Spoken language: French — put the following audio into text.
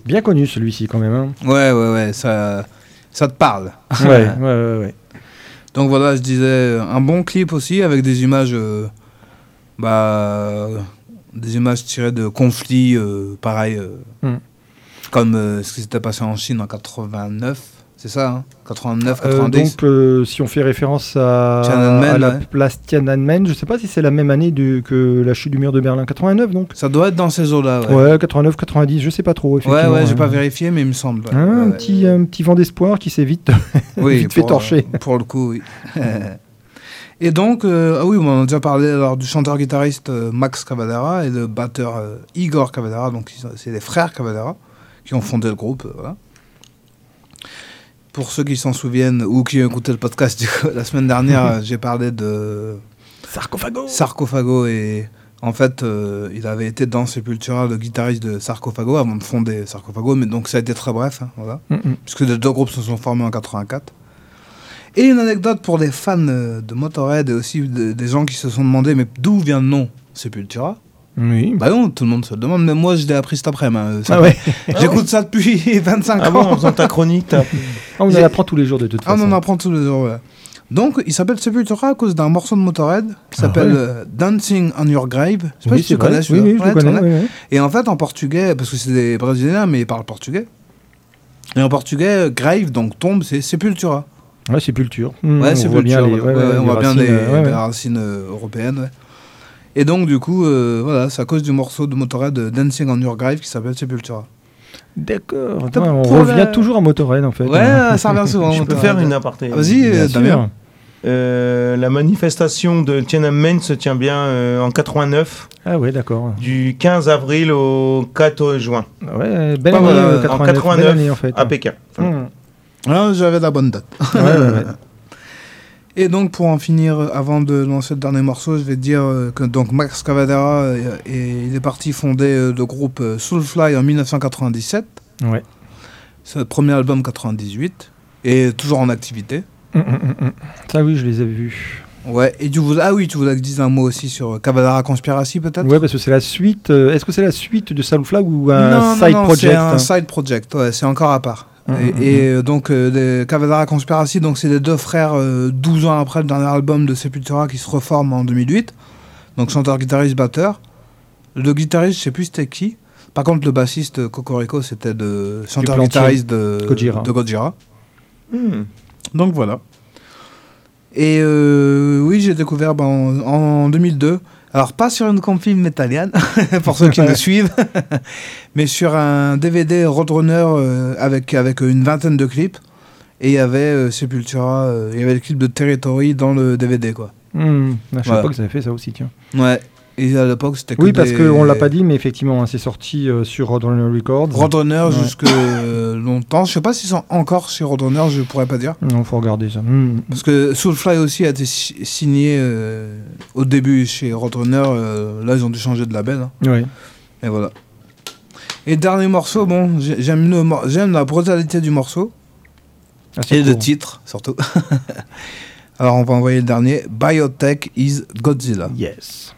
Bien connu celui-ci quand même. Hein. Ouais, ça te parle. Ouais. Donc voilà, je disais, un bon clip aussi avec des images, des images tirées de conflits, pareil, comme ce qui s'était passé en Chine en 89. C'est ça, hein, 89, 90. Donc, si on fait référence à la place Tiananmen, je ne sais pas si c'est la même année que la chute du mur de Berlin, 89 donc. Ça doit être dans ces eaux-là. Ouais, 89, 90, je ne sais pas trop. Ouais, j'ai pas vérifié, mais il me semble. Un petit vent d'espoir qui s'est vite fait torcher. Pour le coup, oui. Et donc, on a déjà parlé alors, du chanteur-guitariste Max Cavalera et le batteur Igor Cavalera, donc c'est les frères Cavalera qui ont fondé le groupe, voilà. Pour ceux qui s'en souviennent ou qui ont écouté le podcast la semaine dernière, j'ai parlé de Sarcophago et en fait, il avait été dans Sepultura, le guitariste de Sarcophago avant de fonder Sarcophago, mais donc ça a été très bref, hein, voilà, puisque les deux groupes se sont formés en 84. Et une anecdote pour les fans de Motorhead et aussi des gens qui se sont demandé mais d'où vient le nom Sepultura. Oui. Bah non, tout le monde se le demande, mais moi je l'ai appris cet après-midi. J'écoute ça depuis 25 ans. Ah bon, en faisant ta chronique, on en apprend tous les jours de toute façon. On en apprend tous les jours, ouais. Donc, il s'appelle Sepultura à cause d'un morceau de Motorhead qui s'appelle Dancing on Your Grave. Je sais pas si tu connais celui-là. Oui, je connais. Oui. Et en fait, en portugais, parce que c'est des Brésiliens, mais ils parlent portugais. Et en portugais, grave, donc tombe, c'est Sepultura. Ouais, Sépulture. Ouais, on voit bien les racines européennes, ouais. Et donc, du coup, voilà, c'est à cause du morceau de Motorhead Dancing on Your Grave qui s'appelle Sepultura. D'accord. On revient toujours à Motorhead, en fait. Ouais, ça revient souvent. Je peux faire une aparté. Vas-y, Damien. La manifestation de Tiananmen se tient bien en 89. Ah ouais, d'accord. Du 15 avril au 4 juin. Ouais, belle année, en 89, année, en fait. à Pékin. Ah, j'avais la bonne date. Ouais. Et donc, pour en finir, avant de lancer le dernier morceau, je vais dire que donc, Max Cavalera, il est parti fonder le groupe Soulfly en 1997. Ouais. C'est le premier album 98. Et toujours en activité. Ça, oui, je les ai vus. Ouais, et tu voulais que je dise un mot aussi sur Cavalera Conspiracy, peut-être ? Ouais, parce que c'est la suite. Est-ce que c'est la suite de Soulfly ou un side project ? C'est un side project, ouais, c'est encore à part. Et donc, les Cavalera Conspiracy, donc, c'est les deux frères 12 ans après le dernier album de Sepultura qui se reforment en 2008. Donc, chanteur, guitariste, batteur. Le guitariste, je sais plus c'était qui. Par contre, le bassiste Cocorico, c'était le chanteur-guitariste de Gojira. Donc, voilà. Et oui, j'ai découvert en 2002. Alors, pas sur une compil métalliane, pour ceux qui me suivent, mais sur un DVD Roadrunner avec une vingtaine de clips. Et il y avait Sepultura, il y avait le clip de Territory dans le DVD, quoi. Je savais pas que ça avait fait ça aussi, tiens. Ouais. Et à l'époque, c'était que oui, parce qu'on ne l'a pas dit, mais effectivement, c'est sorti sur Roadrunner Records. Roadrunner jusque longtemps. Je ne sais pas s'ils sont encore chez Roadrunner, je ne pourrais pas dire. Non, il faut regarder ça. Parce que Soulfly aussi a été signé au début chez Roadrunner. Là, ils ont dû changer de label. Hein. Oui. Et voilà. Et dernier morceau, bon, j'aime la brutalité du morceau. Et le titre, surtout. Alors, on va envoyer le dernier. Biotech is Godzilla. Yes.